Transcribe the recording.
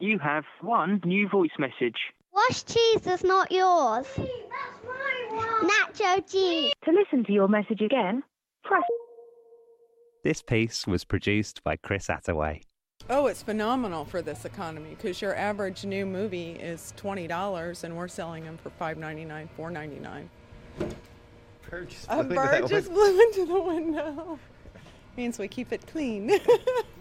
You have one new voice message. Wash cheese is not yours. That's my one. Nacho cheese. To listen to your message again, press. This piece was produced by Chris Attaway. Oh, it's phenomenal for this economy because your average new movie is $20 and we're selling them for $5.99, $4.99. A bird just blew into the window. Means we keep it clean.